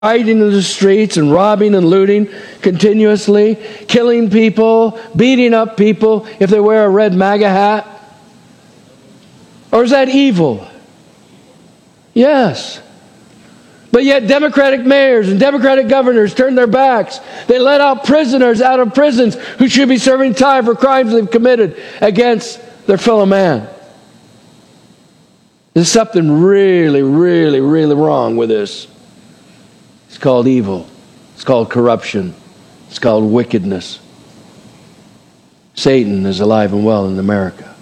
Rioting in the streets and robbing and looting continuously, killing people, beating up people if they wear a red MAGA hat? Or is that evil? Yes. But yet Democratic mayors and Democratic governors turn their backs. They let out prisoners out of prisons who should be serving time for crimes they've committed against their fellow man. There's something really, really, really wrong with this. It's called evil. It's called corruption. It's called wickedness. Satan is alive and well in America.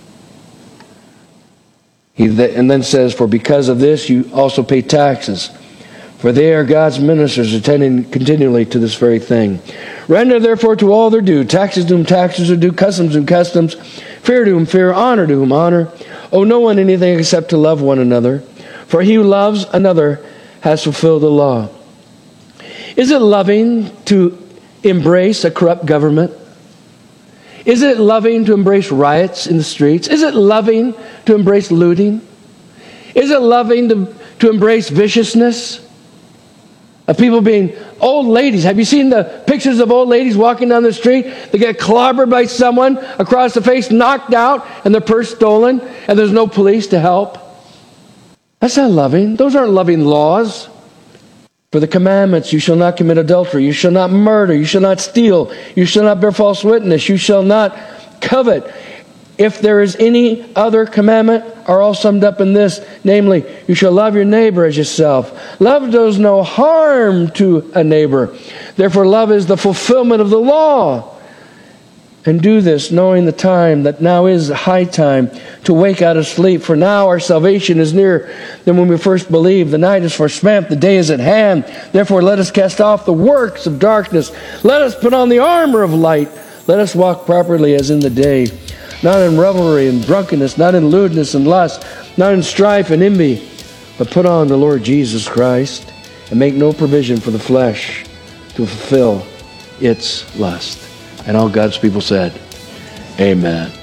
And then says, for because of this you also pay taxes, for they are God's ministers, attending continually to this very thing. Render therefore to all their due, taxes to whom taxes are due, customs to whom customs, fear to whom fear, honor to whom honor. Owe no one anything except to love one another, for he who loves another has fulfilled the law. Is it loving to embrace a corrupt government? Is it loving to embrace riots in the streets? Is it loving to embrace looting? Is it loving to embrace viciousness? Of people being old ladies. Have you seen the pictures of old ladies walking down the street? They get clobbered by someone across the face, knocked out, and their purse stolen, and there's no police to help. That's not loving. Those aren't loving laws. For the commandments, you shall not commit adultery, you shall not murder, you shall not steal, you shall not bear false witness, you shall not covet. If there is any other commandment, are all summed up in this, namely, you shall love your neighbor as yourself. Love does no harm to a neighbor. Therefore, love is the fulfillment of the law. And do this, knowing the time, that now is high time to wake out of sleep. For now our salvation is nearer than when we first believed. The night is forspent, the day is at hand. Therefore, let us cast off the works of darkness. Let us put on the armor of light. Let us walk properly as in the day, not in revelry and drunkenness, not in lewdness and lust, not in strife and envy, but put on the Lord Jesus Christ, and make no provision for the flesh to fulfill its lust. And all God's people said, amen.